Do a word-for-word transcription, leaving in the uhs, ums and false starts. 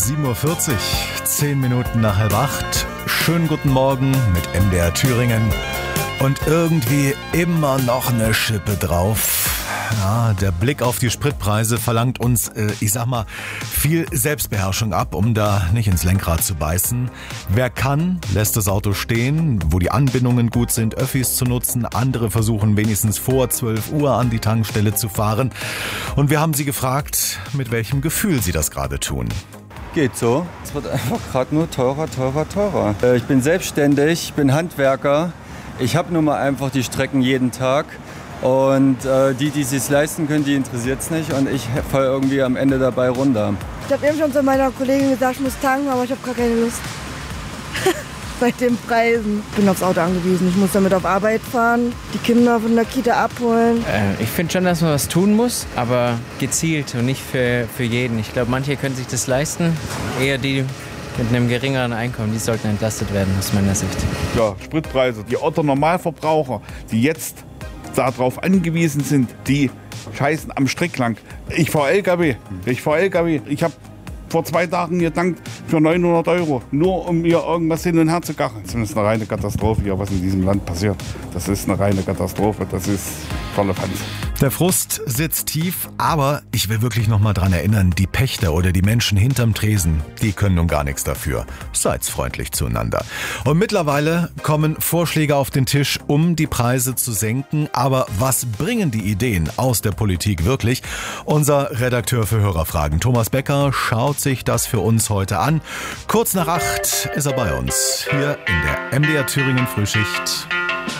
sieben Uhr vierzig, zehn Minuten nach halb acht. Schönen guten Morgen mit M D R Thüringen. Und irgendwie immer noch eine Schippe drauf. Ja, der Blick auf die Spritpreise verlangt uns, äh, ich sag mal, viel Selbstbeherrschung ab, um da nicht ins Lenkrad zu beißen. Wer kann, lässt das Auto stehen, wo die Anbindungen gut sind, Öffis zu nutzen. Andere versuchen wenigstens vor zwölf Uhr an die Tankstelle zu fahren. Und wir haben sie gefragt, mit welchem Gefühl sie das gerade tun. Geht so. Es wird einfach gerade nur teurer, teurer, teurer. Äh, ich bin selbstständig, ich bin Handwerker. Ich habe nun mal einfach die Strecken jeden Tag. Und äh, die, die es sich leisten können, die interessiert es nicht. Und ich falle irgendwie am Ende dabei runter. Ich habe eben schon zu meiner Kollegin gesagt, ich muss tanken, aber ich habe gar keine Lust. Bei den Preisen. Ich bin aufs Auto angewiesen. Ich muss damit auf Arbeit fahren, die Kinder von der Kita abholen. Äh, ich finde schon, dass man was tun muss, aber gezielt und nicht für, für jeden. Ich glaube, manche können sich das leisten. Eher die mit einem geringeren Einkommen, die sollten entlastet werden, aus meiner Sicht. Ja, Spritpreise. Die Otto-Normalverbraucher, die jetzt darauf angewiesen sind, die scheißen am Strick lang. Ich fahre L K W. Ich fahre L K W. Ich habe vor zwei Tagen getankt für neunhundert Euro, nur um mir irgendwas hin und her zu gachen. Das ist eine reine Katastrophe hier, was in diesem Land passiert. Das ist eine reine Katastrophe. Das ist volle Panz. Der Frust sitzt tief, aber ich will wirklich noch mal dran erinnern, die Pächter oder die Menschen hinterm Tresen, die können nun gar nichts dafür. Seid freundlich zueinander. Und mittlerweile kommen Vorschläge auf den Tisch, um die Preise zu senken. Aber was bringen die Ideen aus der Politik wirklich? Unser Redakteur für Hörerfragen, Thomas Becker, schaut sich das für uns heute an. Kurz nach acht ist er bei uns, hier in der M D R Thüringen Frühschicht.